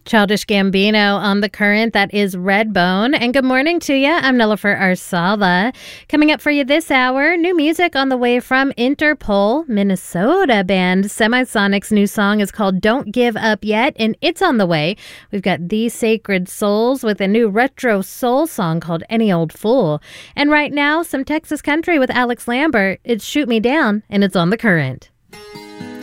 Childish Gambino on The Current. That is Redbone. And good morning to you. I'm Nilofer Arsala. Coming up for you this hour, new music on the way from Interpol. Minnesota band Semisonic's new song is called Don't Give Up Yet, and it's on the way. We've got The Sacred Souls with a new retro soul song called Any Old Fool. And right now, some Texas country with Alex Lambert. It's Shoot Me Down, and it's on The Current.